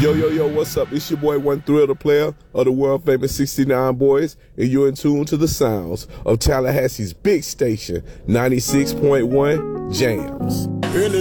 Yo, what's up? It's your boy, One Thrill, the player of the world famous 69 Boys, and you're in tune to the sounds of Tallahassee's big station, 96.1 Jams. Early